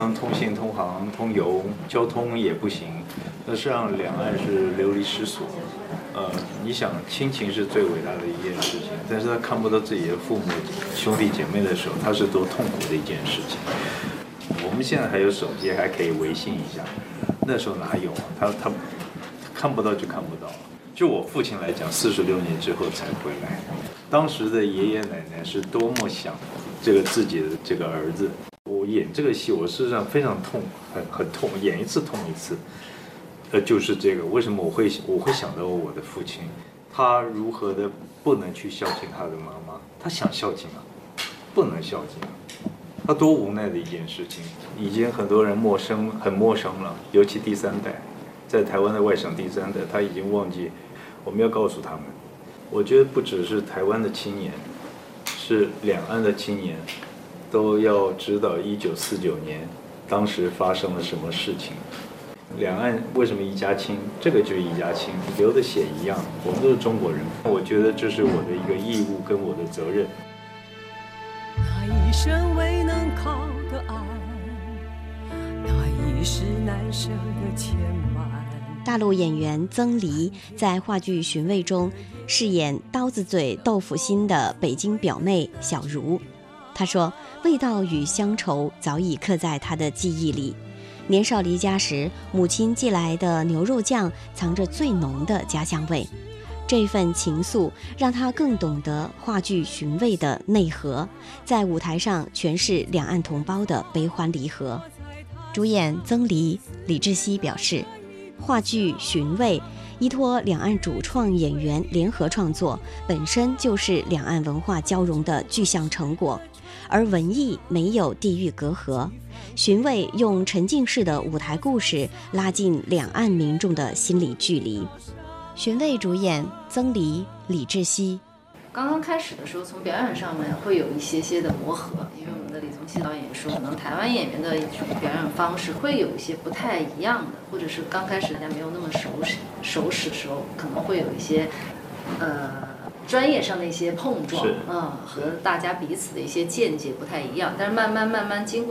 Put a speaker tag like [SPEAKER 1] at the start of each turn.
[SPEAKER 1] 通信、通航、通邮，交通也不行，那实际上两岸是流离失所。你想亲情是最伟大的一件事情，但是他看不到自己的父母、兄弟姐妹的时候，他是多痛苦的一件事情。我们现在还有手机，还可以微信一下，那时候哪有啊？他看不到就看不到了。就我父亲来讲，46年之后才回来，当时的爷爷奶奶是多么想自己的这个儿子。我演这个戏，我事实上非常痛，很痛，演一次痛一次。就是这个，为什么我会想到我的父亲，他如何的不能去孝敬他的妈妈，他想孝敬啊，不能孝敬啊，他多无奈的一件事情。已经很多人很陌生了，尤其第三代，在台湾的外省第三代，他已经忘记，我们要告诉他们。我觉得不只是台湾的青年，是两岸的青年，都要知道1949年当时发生了什么事情。两岸为什么一家亲？这个就是一家亲，流的血一样，我们都是中国人。我觉得这是我的一个义务跟我的责任。
[SPEAKER 2] 那一生未能靠的爱，那一世难舍的牵绊。
[SPEAKER 3] 大陆演员曾黎在话剧《寻味》中饰演刀子嘴豆腐心的北京表妹小茹。她说，味道与乡愁早已刻在她的记忆里。年少离家时，母亲寄来的牛肉酱藏着最浓的家乡味，这份情愫让她更懂得话剧《寻味》的内核，在舞台上诠释两岸同胞的悲欢离合。主演曾黎、李志熙表示，话剧《寻味》依托两岸主创演员联合创作，本身就是两岸文化交融的具象成果，而文艺没有地域隔阂。寻味用沉浸式的舞台故事拉近两岸民众的心理距离。寻味主演曾黎、李志熙。
[SPEAKER 4] 刚刚开始的时候，从表演上面会有一些的磨合，因为我们的李宗熙导演说，可能台湾演员的一种表演方式会有一些不太一样的，或者是刚开始大家没有那么熟识的时候，可能会有一些专业上的一些碰撞，和大家彼此的一些见解不太一样，但是慢慢经过